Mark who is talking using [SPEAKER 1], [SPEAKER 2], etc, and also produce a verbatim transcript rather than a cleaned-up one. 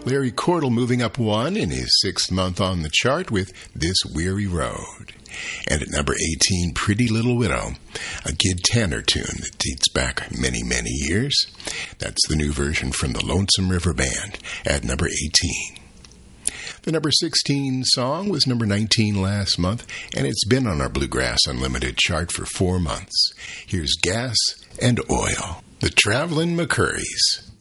[SPEAKER 1] Larry Cordell moving up one in his sixth month on the chart with This Weary Road. And at number eighteen, Pretty Little Widow, a Gid Tanner tune that dates back many, many years. That's the new version from the Lonesome River Band at number eighteen. The number sixteen song was number nineteen last month, and it's been on our Bluegrass Unlimited chart for four months. Here's Gas and Oil, the Travelin' McCurries.